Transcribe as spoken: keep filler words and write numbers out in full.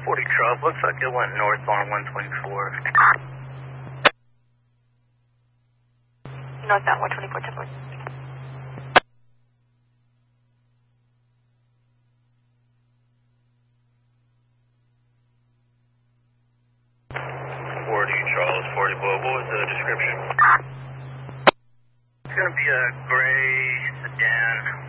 forty Charles, looks like it went north on one twenty-four. Northbound one twenty-four, ten four. forty Charles, forty Bob, what was the description? It's going to be a gray sedan.